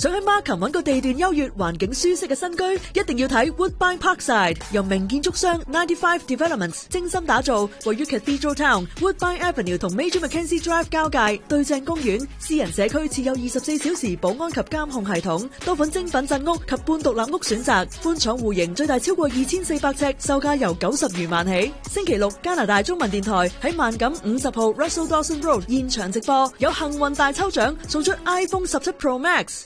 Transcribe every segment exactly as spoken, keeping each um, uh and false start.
想喺 Markham 揾個地段優越、環境舒適嘅新居，一定要睇 Woodbine Parkside， 由名建築商 ninety-five Developments 精心打造，位於 Cathedral Town、Woodbine Avenue 同 Major Mackenzie Drive 交界，對正公園，私人社區設有二十四小時保安及監控系統，多款精品鎮屋及半獨立屋選擇，寬敞戶型最大超過二千四百尺，售價由九十餘萬起。星期六加拿大中文電台喺萬錦五十號 Russell Dawson Road 現場直播，有幸運大抽獎，送出 iPhone 十七 Pro Max。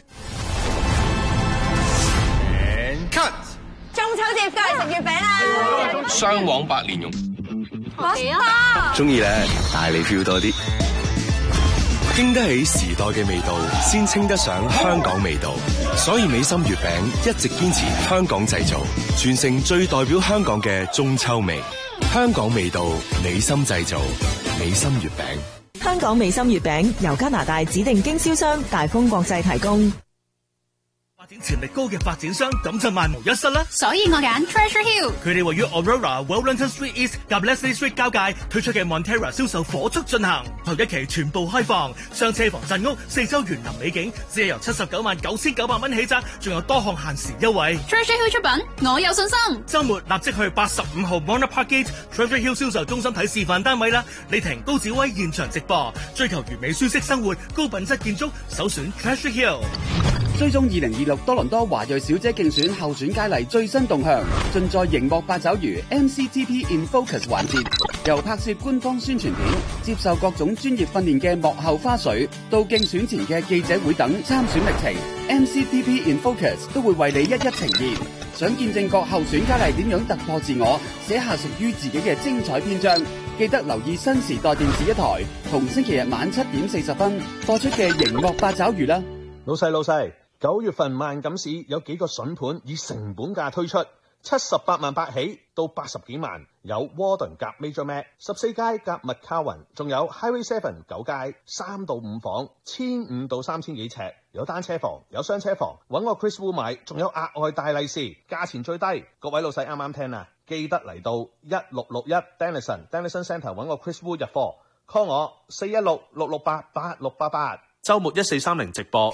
Cut 中秋節過嚟食月餅啦！ 雙黃白蓮蓉， 幾啊？ 中意咧，帶你 feel 多啲，經得起時代嘅味道，先稱得上香港味道。所以美心月餅一直堅持香港製造，傳承最代表香港嘅中秋味。香港味道，美心製造，美心月餅。 香港美心月餅由加拿大指定經銷商大豐國際提供。 發展潛力高嘅發展商，咁就萬無一失啦。 所以我揀 Treasure Hill。佢哋位於 Aurora、Wellington Street East 及 Leslie Street 交界推出嘅 Montera 銷售火速進行，頭一期全部開放，雙車房鎮屋，四周園林美景，只係由七十九萬九千九百蚊起咋，仲有多項限時優惠。 Treasure Hill 出品，我有信心。週末立即去八十五號 Warner Park Gate Treasure Hill 銷售中心睇示範單位啦。李婷、高子威現場直播，追求完美舒適生活，高品質建築，首選 Treasure Hill。 追蹤二零二六多倫多華裔小姐競選候選佳麗最新動向，盡在熒幕八爪魚 M C T P in Focus 環節，由拍攝官方宣傳片、接受各種專業訓練嘅幕後花絮，到競選前嘅記者會等參選歷程 ，M C T P in Focus 都會為你一一呈現。想見證各候選佳麗點樣突破自我，寫下屬於自己嘅精彩篇章，記得留意新時代電視一台，同星期日晚七點四十分播出嘅熒幕八爪魚啦。 老細老細。九月份萬錦市有幾個筍盤以成本價推出，七十八萬八起到八十幾萬，有 Warden 夾 Major Mac 十四街夾 McCowan， 仲有 Highway Seven 九街三到五房，千五到三千幾尺，有單車房，有雙車房，揾我 Chris Wu 買，仲有額外大利是，價錢最低。各位老細啱啱聽啊，記得嚟到一六六一 Denison Denison Centre 揾我 Chris Wu 入貨 ，call 我四一六六六八八六八八。 周末一四三零直播。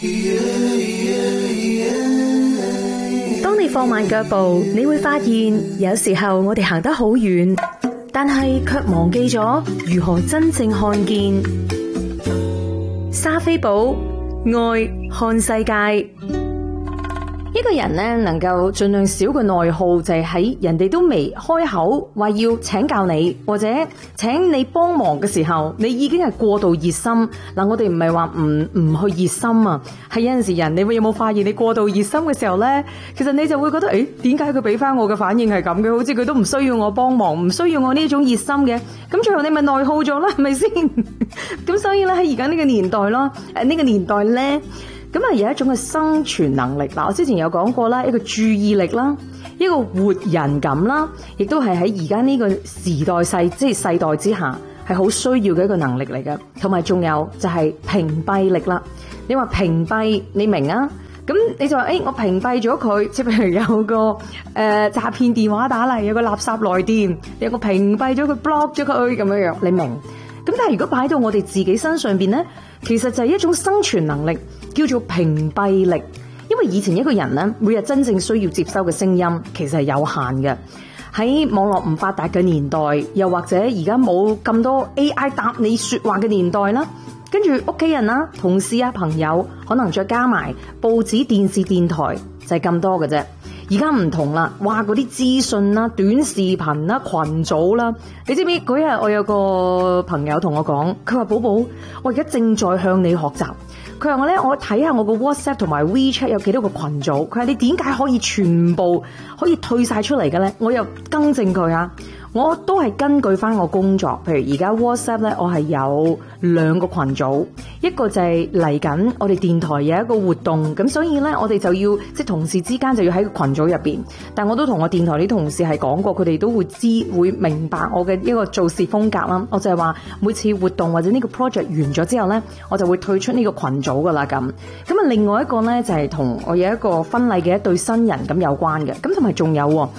當你放慢腳步，你會發現有時候我哋行得好遠，但係卻忘記咗如何真正看見。莎菲寶愛看世界。一個人咧能夠盡量少個內耗，就係喺人哋都未開口話要請教你或者請你幫忙嘅時候，你已經係過度熱心。嗱，我哋唔係話唔唔去熱心啊，係有陣時人你會有冇發現你過度熱心嘅時候咧，其實你就會覺得誒，點解佢俾翻我嘅反應係咁嘅？好似佢都唔需要我幫忙，唔需要我呢種熱心嘅。咁最後你咪內耗咗啦，係咪先？咁所以咧喺而家呢個年代咯，誒呢個年代咧。咁啊，有一種嘅生存能力嗱，我之前有講過啦，一個注意力啦，一個活人感啦，亦都係喺而家呢個時代世即係世代之下係好需要嘅一個能力嚟嘅，同埋仲有就係屏蔽力啦。你話屏蔽，你明啊？咁你就話誒、欸，我屏蔽咗佢，即係譬如有個誒、呃、詐騙電話打嚟，有個垃圾來電，有個屏蔽咗佢 block 咗佢咁樣樣，你明？咁但係如果擺到我哋自己身上邊咧，其實就係一種生存能力，叫做屏蔽力。因為以前一個人咧，每日真正需要接收嘅聲音其實係有限嘅。喺網絡唔發達嘅年代，又或者而家冇咁多 A I 答你說話嘅年代啦，跟住屋企人啦、同事啊、朋友，可能再加埋報紙、電視、電台，就係咁多嘅啫。而家唔同啦，哇！嗰啲資訊啦、短視頻啦、群組啦，你知唔知嗰日我有個朋友同我講，佢話寶寶，我而家正在向你學習。佢話我咧，我睇下我個 WhatsApp 同埋 WeChat 有幾多個群組。佢話你點解可以全部可以退晒出嚟嘅咧？我又更正佢啊！我都係根據翻我工作，譬如而家 WhatsApp 咧，我係有兩個群組，一個就係嚟緊我哋電台有一個活動，咁所以咧我哋就要即係同事之間就要喺個群組入邊。但我都同我電台啲同事係講過，佢哋都會知會明白我嘅一個做事風格啦。我就係話每次活動或者呢個 project 完咗之後咧，我就會退出呢個群組噶啦咁。咁啊，另外一個咧就係同我有一個婚禮嘅一對新人咁有關嘅，咁同埋仲有。誒、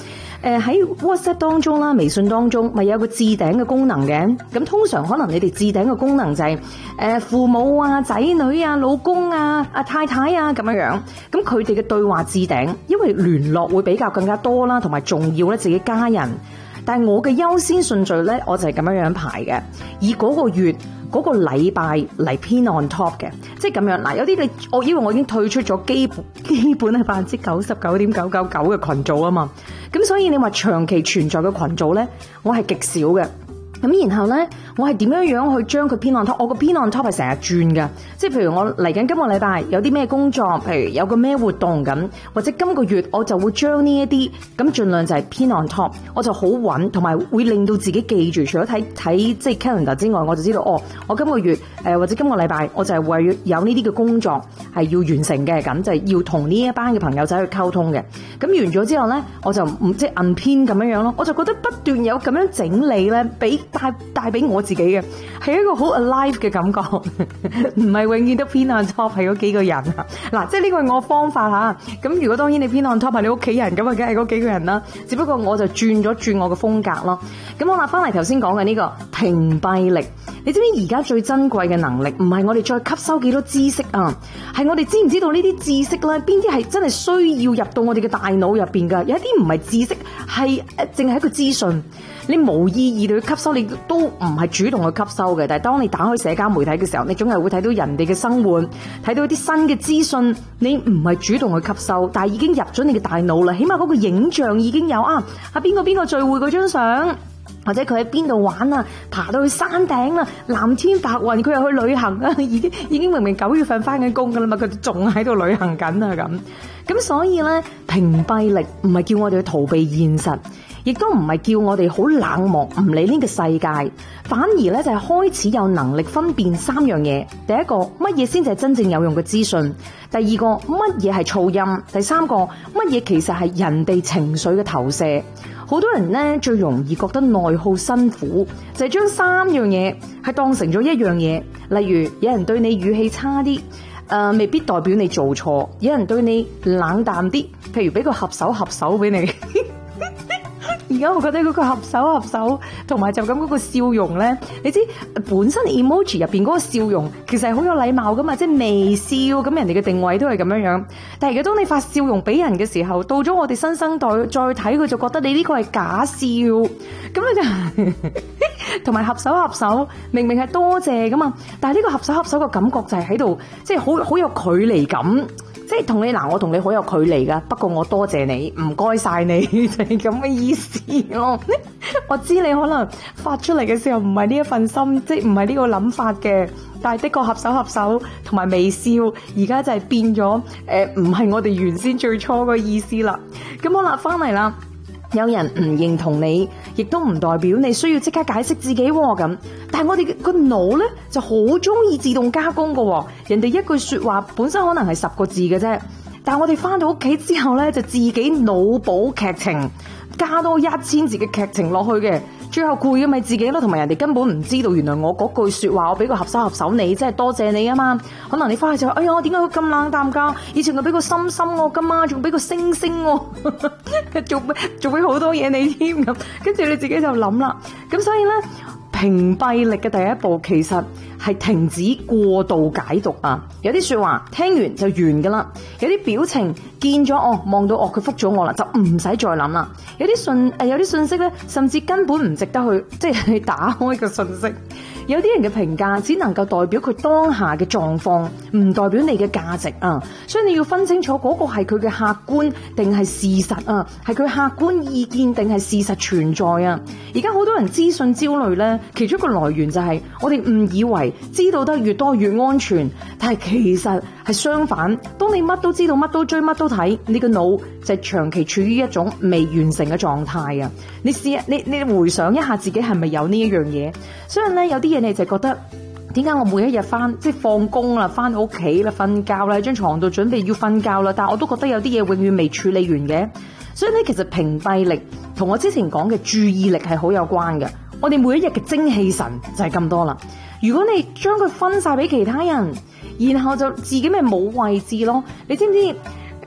誒喺 WhatsApp 當中啦、微信當中，咪有個置頂嘅功能嘅。咁通常可能你哋置頂嘅功能就係誒父母啊、仔女啊、老公啊、阿太太啊咁樣樣。咁佢哋嘅對話置頂，因為聯絡會比較更加多啦，同埋重要咧自己家人。但係我嘅優先順序咧，我就係咁樣樣排嘅，以嗰個月。嗰個禮拜嚟 pin on top 嘅，即係咁樣嗱。有啲你我因為我已經退出咗基本基本係百分之九十九點九九九嘅群組啊嘛，咁所以你話長期存在嘅群組咧，我係極少嘅。咁然後咧，我係點樣樣去將佢 pin on top？我個 pin on top 係成日轉㗎，即係譬如我嚟緊今個禮拜有啲咩工作，譬如有個咩活動咁，或者今個月我就會將呢一啲咁盡量就係 pin on top，我就好穩，同埋會令到自己記住。除咗睇睇即係 calendar 之外，我就知道哦，我今個月誒、呃、或者今個禮拜我就係會有呢啲嘅工作係要完成嘅，咁就係要同呢一班嘅朋友仔去溝通嘅。咁完咗之後咧，我就唔即係 unpin 咁樣樣咯，我就覺得不斷有咁樣整理咧，俾帶帶俾我自己嘅係一個好 alive 嘅感覺，唔係永遠都 pin on top 係嗰幾個人啊。嗱，即係呢個係我方法吓。咁如果當然你 pin on top 係你屋企人，咁啊梗係嗰幾個人啦。只不過我就轉咗轉我嘅風格咯。咁我話翻嚟頭先講嘅呢個屏蔽力，你知唔知而家最珍貴嘅能力唔係我哋再吸收幾多知識啊，係我哋知唔知道呢啲知識咧，邊啲係真係需要入到我哋嘅大腦入邊噶？有一啲唔係知識，係誒淨係一個資訊。你冇意義地去吸收，你都唔係主動去吸收嘅。但係當你打開社交媒體嘅時候，你總係會睇到人哋嘅生活，睇到一啲新嘅資訊。你唔係主動去吸收，但係已經入咗你嘅大腦啦。起碼嗰個影像已經有啊，啊邊個邊個聚會嗰張相，或者佢喺邊度玩啊，爬到去山頂啦，藍天白雲，佢又去旅行啊，已經已經明明九月份翻緊工噶啦嘛，佢仲喺度旅行緊啊咁。咁所以咧，屏蔽力唔係叫我哋去逃避現實，亦都唔係叫我哋好冷漠唔理呢個世界，反而咧就係開始有能力分辨三樣嘢。第一個，乜嘢先至係真正有用嘅資訊；第二個，乜嘢係噪音；第三個，乜嘢其實係人哋情緒嘅投射。好多人咧最容易覺得內耗辛苦，就係將三樣嘢係當成咗一樣嘢。例如有人對你語氣差啲，誒、呃、未必代表你做錯；有人對你冷淡啲，譬如俾個合手合手俾你。而家我覺得嗰個合手合手同埋就咁嗰個笑容咧，你知本身 emoji 入邊嗰個笑容其實係好有禮貌噶嘛，即係微笑，咁人哋嘅定位都係咁樣樣。但係如果當你發笑容俾人嘅時候，到咗我哋新生代再睇佢就覺得你呢個係假笑，咁你就同埋合手合手明明係多謝噶嘛，但係呢個合手合手嘅感覺就係喺度，即係好好有距離感。即係同你嗱，我同你好有距離噶，不過我多謝你，唔該晒你，就係咁嘅意思咯。我知你可能發出嚟嘅時候唔係呢一份心，即係唔係呢個諗法嘅，但係的確合手合手同埋微笑，而家就係變咗誒，唔係我哋原先最初個意思啦。咁好啦，翻嚟啦。有人唔認同你，亦都唔代表你需要即刻解釋自己咁。但係我哋個腦咧就好中意自動加工噶。人哋一句說話本身可能係十個字嘅啫，但係我哋翻到屋企之後咧就自己腦補劇情，加多一千字嘅劇情落去嘅。最後攰嘅咪自己咯，同埋人哋根本唔知道原來我嗰句說話我俾個合手合手你，即係多謝你啊嘛。可能你翻去就話，哎呀，我點解會咁冷淡噶？以前佢俾個心心我噶嘛，仲俾個星星我，做做俾好多嘢你添咁。跟住你自己就諗啦。咁所以咧，屏蔽力嘅第一步其實係停止過度解讀啊。有啲說話聽完就完噶啦，有啲表情見咗哦，望到哦佢覆咗我啦，就唔使再諗啦。有啲信誒，有啲信息咧，甚至根本唔值得去即係去打開個信息。有啲人嘅評價只能夠代表佢當下嘅狀況，唔代表你嘅價值啊！所以你要分清楚嗰個係佢嘅客觀定係事實啊，係佢客觀意見定係事實存在啊！而家好多人資訊焦慮咧，其中一個來源就係我哋誤以為知道得越多越安全，但係其實係相反。當你乜都知道、乜都追、乜都睇，你個腦就係長期處於一種未完成嘅狀態啊！你試下，你你回想一下自己係咪有呢一樣嘢？所以咧，有啲嘢你就覺得點解我每一日翻即係放工啦，翻到屋企啦，瞓覺啦，喺張床度準備要瞓覺啦，但係我都覺得有啲嘢永遠未處理完嘅。所以咧，其實屏蔽力同我之前講嘅注意力係好有關嘅。我哋每一日嘅精氣神就係咁多啦。如果你將佢分晒俾其他人，然後就自己咪冇位置咯。你知唔知？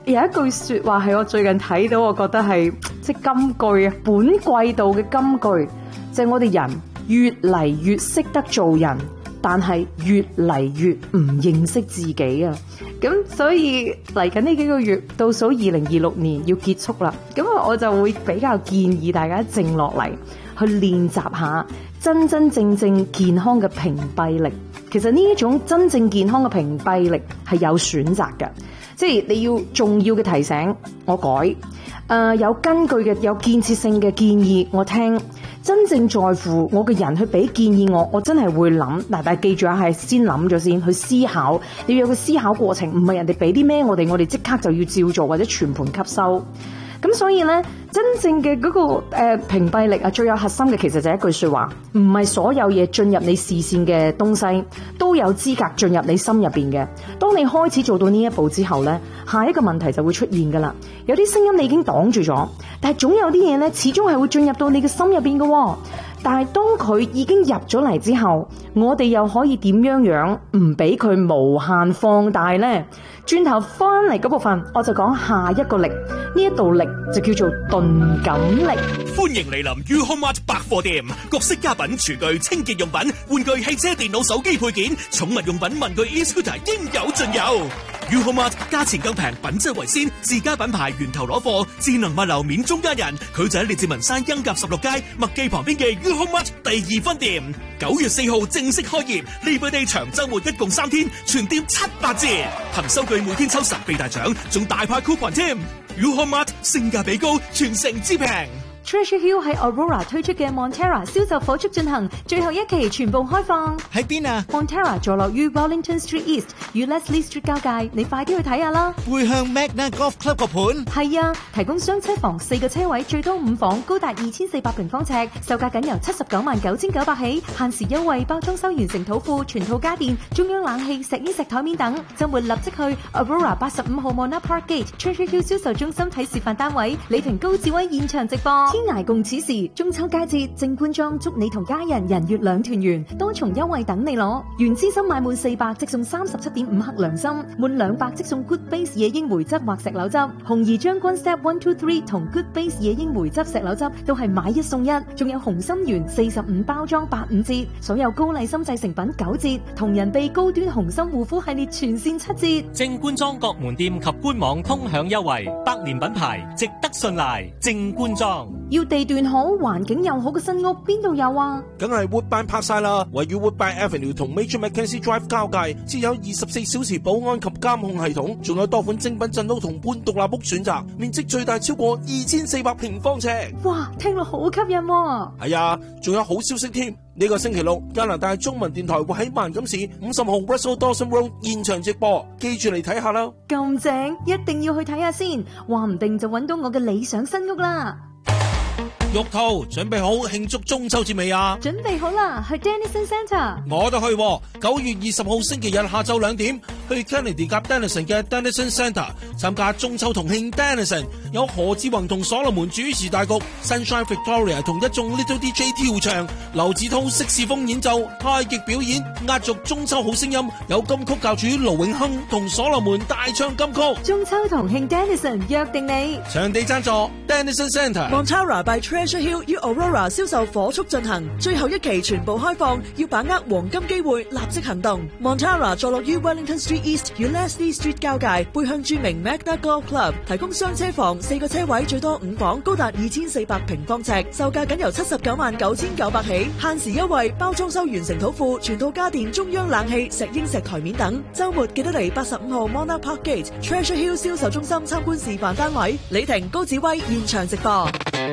有一句說話係我最近睇到，我覺得係即係金句啊，本季度嘅金句就係我哋人越嚟越識得做人，但係越嚟越唔認識自己啊！咁所以嚟緊呢幾個月倒數二零二六年要結束啦，咁我就會比較建議大家靜落嚟去練習下真真正正健康嘅屏蔽力。其實呢一種真正健康嘅屏蔽力係有選擇嘅。即係你要重要嘅提醒我改，誒、呃、有根據嘅有建設性嘅建議我聽，真正在乎我嘅人去俾建議我，我真係會諗。嗱，但係記住啊，係先諗咗先去思考，你要有個思考過程，唔係人哋俾啲咩我哋，我哋即刻就要照做或者全盤吸收。咁所以呢，真正嘅嗰、嗰個誒、呃、屏蔽力啊，最有核心嘅其實就係一句說話，唔係所有嘢進入你視線嘅東西都有資格進入你心入邊嘅。當你開始做到呢一步之後呢，下一個問題就會出現噶啦。有啲聲音你已經擋住咗，但係總有啲嘢呢，始終係會進入到你嘅心入邊嘅。但係當佢已經入咗嚟之後，我哋又可以點樣樣唔俾佢無限放大呢？轉頭翻嚟嗰部分，我就講下一個力，呢一道力就叫做鈍感力。 歡迎嚟臨 U-HomeMart 百貨店，各式家品、廚具、清潔用品、玩具、汽車、電腦、手機配件、寵物用品、文具、e-scooter 應有盡有。U-HomeMart 價錢更平，品質為先，自家品牌源頭攞貨，智能物流免中間人。佢就喺列治文山恩甲十六街麥記旁邊嘅 U-HomeMart 第二分店。九月四號正式開業，Labor Day長週末一共三天，全店七八折，憑收據每天抽神秘大獎，仲大派 coupon 添。U-HomeMart 性價比高，全城之平。 Treasure Hill 喺 Aurora 推出嘅 Montera 銷售火速進行，最後一期全部開放。 喺邊啊 ？Montera 坐落於 Wellington Street East 與 Leslie Street 交界，你快啲去睇下啦。 背向 Magna Golf Club 個盤。 係啊，提供雙車房，四個車位，最多五房，高達二千四百平方尺，售價僅由七十九萬九千九百起，限時優惠，包裝修完成土庫，全套家電，中央冷氣、石英石台面等。周末立即去 Aurora 八十五號 Mona Park Gate Treasure Hill 銷售中心睇示範單位，李婷高志威現場直播。天涯共此時，中秋佳節，正觀莊祝你同家人人月兩團圓，多重優惠等你攞。原資深買滿四百即送三十七點五克良心，滿兩百即送 Good Base 野櫻梅汁或石榴汁。紅怡將軍 Step One Two Three 同 Good Base 野櫻梅汁石榴汁都係買一送一，仲有紅心圓四十五包裝八五折，所有高麗參製成品九折，同人臂高端紅心護膚系列全線七折。 正觀莊各門店及官網通享優惠，百年品牌值得信賴。正觀莊要地段好、環境又好嘅新屋，邊度有啊？ 梗係 Woodbine Parkside啦，位於 Woodbine Avenue 同 Major Mackenzie Drive 交界，設有二十四小時保安及監控系統，仲有多款精品鎮屋同半獨立屋選擇，面積最大超過二千四百平方尺。 哇，聽落好吸引喎！ 係啊，仲有好消息添！呢、這個星期六，加拿大中文電台會喺萬錦市五十號 Russell Dawson Road 現場直播，記住嚟睇下啦！ 咁正，一定要去睇下先，話唔定就揾到我嘅理想新屋啦！ 玉兔準備好慶祝中秋節未啊？ 準備好啦，去 Denison Centre。 我都去，九月二十號星期日下晝兩點去 Kennedy 夾 Denison 嘅 Denison Centre 參加中秋同慶 Denison， 有何志宏同所羅門主持大局 ，Sunshine Victoria 同一眾 Little D J 跳唱，劉志濤色士風演奏，太極表演，壓軸中秋好聲音，有金曲教主盧永亨同所羅門大唱金曲。 中秋同慶 Denison 約定你， 場地贊助 Denison Centre。Montera by Treasure Hill 於 Aurora 銷售火速進行，最後一期全部開放，要把握黃金機會，立即行動。Montera 坐落於 Wellington Street East 與 Leslie Street 交界，背向著名 Magna Golf Club， 提供雙車房，四個車位，最多五房，高達二千四百平方尺，售價僅由七十九萬九千九百起，限時優惠，包裝修完成土庫，全套家電，中央冷氣、石英石台面等。周末記得嚟八十五號 Mona Park Gate Treasure Hill 銷售中心參觀示範單位，李婷、高子威現場直播。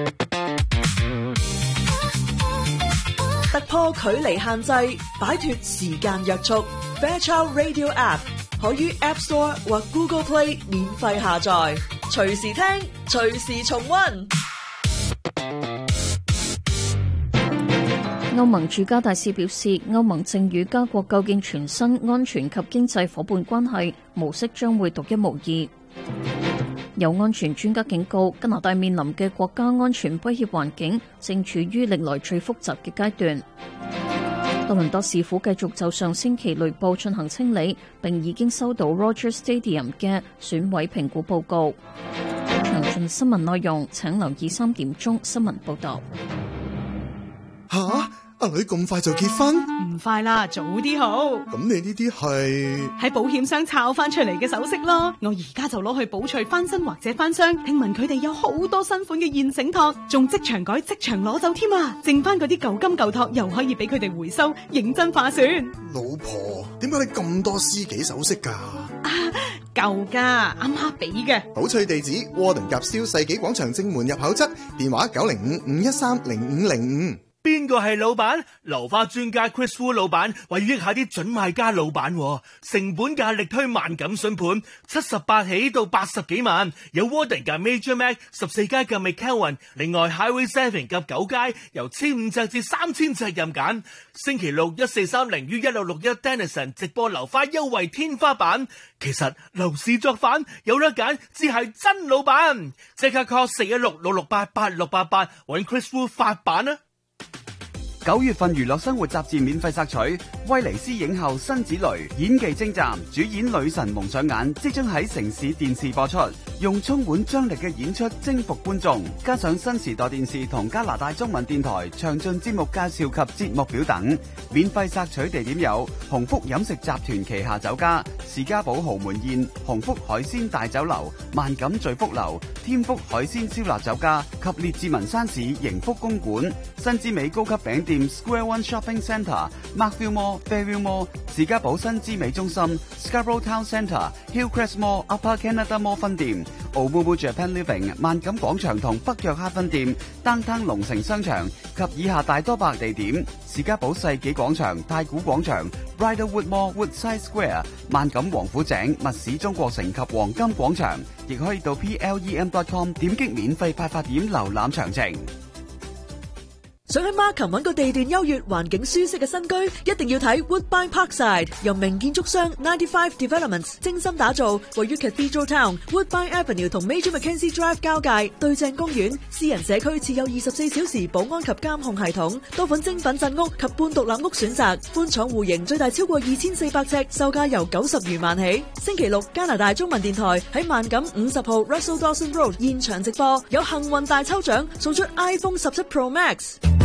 突破距離限制，擺脫時間約束。Fairchild Radio App 可於 App Store 或 Google Play 免費下載，隨時聽，隨時重溫。 歐盟駐加大使表示，歐盟正與加國構建全新安全及經濟夥伴關係模式，將會獨一無二。有安全專家警告，加拿大面臨嘅國家安全威脅環境正處於歷來最複雜嘅階段。 多倫多市府繼續就上星期雷暴進行清理，並已經收到 Rogers Stadium 嘅損毀評估報告。詳盡新聞內容請留意三點鐘新聞報道。 吓，阿女咁快就結婚？ 唔快啦，早啲好。 咁你呢啲係喺保險箱抄翻出嚟嘅首飾咯，我而家就攞去寶翠翻新或者翻箱。聽聞佢哋有好多新款嘅現成托，仲即場改即場攞走添啊！剩翻嗰啲舊金舊托又可以俾佢哋回收，認真划算。 老婆，點解你咁多私己首飾噶？ 啊，舊噶，阿媽俾嘅。 寶翠地址：窩頓夾燒世紀廣場正門入口側，電話九零五五一三零五零五。 邊個係老闆？樓花專家 Chris Wu 老闆為益下啲準買家老闆，成本價力推萬錦筍盤，七十八起到八十幾萬，有 Warden 夾 Major Mac 十四街夾 McKelvin， 另外 Highway Seven 夾九街由千五尺至三千尺任揀。星期六一四三零於一六六一 Denison 直播樓花優惠天花板。其實樓市作反有得揀，只係真老闆。即刻 call 四一六六六八八六八八揾 Chris Wu 發版啊！ 九月份娛樂生活雜誌免費索取，威尼斯影后辛芷蕾演技精湛，主演女神蒙上眼即將喺城市電視播出，用充滿張力嘅演出征服觀眾，加上新時代電視同加拿大中文電台詳盡節目介紹及節目表等。免費索取地點有鴻福飲食集團旗下酒家、士嘉堡豪門宴、鴻福海鮮大酒樓、萬錦聚福樓、天福海鮮燒臘酒家及列治文山市盈福公館、新之美高級餅店Square One Shopping Centre、Markville Mall、Fairview Mall、士嘉堡新之美中心、Scarborough Town Centre、Hillcrest Mall、Upper Canada Mall 分店、Omumu Japan Living 萬錦廣場同北約克分店、Downtown 龍城商場及以下大多百地點：士嘉堡世紀廣場、太古廣場、Bridlewood Mall、Woodside Square、萬錦王府井、密市中國城及黃金廣場，亦可以到 P L E M dot com 點擊免費派發點瀏覽詳情。 想喺 Markham 揾個地段優越、環境舒適嘅新居，一定要睇 Woodbine Parkside， 由名建築商95 Developments 精心打造，位於 Cathedral Town Woodbine Avenue 同 Major Mackenzie Drive 交界，對正公園，私人社區設有二十四小時保安及監控系統，多款精品鎮屋及半獨立屋選擇，寬敞戶型，最大超過二千四百尺，售價由九十餘萬起。星期六加拿大中文電台喺萬錦五十號 Russell Dawson Road 現場直播，有幸運大抽獎，送出 iPhone 十七 Pro Max。